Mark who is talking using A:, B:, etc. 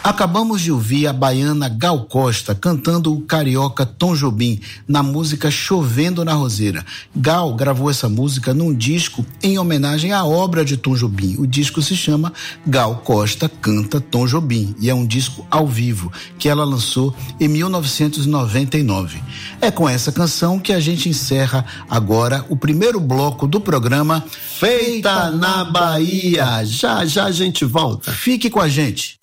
A: Acabamos de ouvir a baiana Gal Costa cantando o carioca Tom Jobim na música Chovendo na Roseira. Gal gravou essa música num disco em homenagem à obra de Tom Jobim. O disco se chama Gal Costa Canta Tom Jobim e é um disco ao vivo que ela lançou em 1999. É com essa canção que a gente encerra agora o primeiro bloco do programa
B: Feita na Bahia. Já já a gente volta.
A: Fique com a gente.